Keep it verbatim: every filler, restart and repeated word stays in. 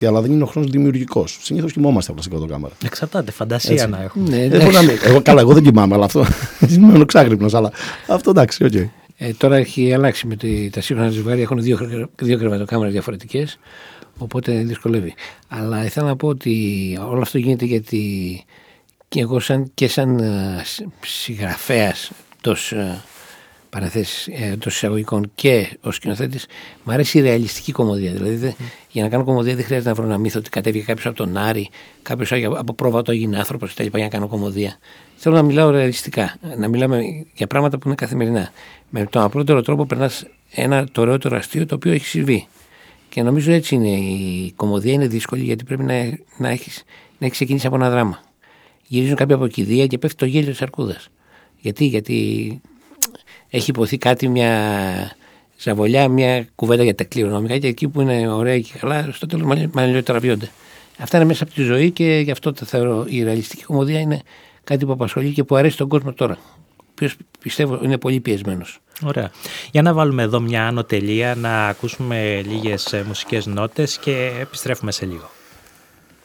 αλλά δεν είναι ο χρόνος δημιουργικός. Συνήθως κοιμόμαστε από τα συγκροτοκάμερα. Εξαρτάται, φαντασία έτσι να έχουμε. Ναι, εγώ, καλά, εγώ δεν κοιμάμαι, αλλά αυτό. Είμαι ξάγρυπνος, αλλά αυτό εντάξει, οκ. Okay. Ε, τώρα έχει αλλάξει με τη, τα σύγχρονα ζευγάρια, έχουν δύο, δύο κρεβατοκάμερες διαφορετικές, οπότε δυσκολεύει. Αλλά ήθελα να πω ότι όλο αυτό γίνεται γιατί και εγώ σαν, και σαν uh, συγγραφέας τόσο uh, παραθέσεις εντός εισαγωγικών και ως σκηνοθέτης, μου αρέσει η ρεαλιστική κωμωδία. Δηλαδή, δε, mm. για να κάνω κωμωδία δεν χρειάζεται να βρω ένα μύθο ότι κατέβηκε κάποιος από τον Άρη, κάποιος από πρόβατο έγινε άνθρωπος κτλ. Για να κάνω κωμωδία. Θέλω να μιλάω ρεαλιστικά, να μιλάμε για πράγματα που είναι καθημερινά. Με τον απλότερο τρόπο περνάς ένα το ωραιότερο αστείο το οποίο έχει συμβεί. Και νομίζω έτσι είναι. Η κωμωδία είναι δύσκολη γιατί πρέπει να, να έχεις να έχεις ξεκινήσει από ένα δράμα. Γυρίζουν κάποιοι από κηδεία και πέφτει το γέλιο της αρκούδας. Γιατί, γιατί έχει υποθεί κάτι, μια ζαβολιά, μια κουβέντα για τα κληρονομικά και εκεί που είναι ωραία και καλά, στο τέλος μάλλον τραβιόνται. Αυτά είναι μέσα από τη ζωή και γι' αυτό το θεωρώ η ρεαλιστική κωμωδία είναι κάτι που απασχολεί και που αρέσει τον κόσμο τώρα. Ο οποίος πιστεύω είναι πολύ πιεσμένος. Ωραία. Για να βάλουμε εδώ μια άνω τελεία, να ακούσουμε λίγες μουσικές νότες και επιστρέφουμε σε λίγο.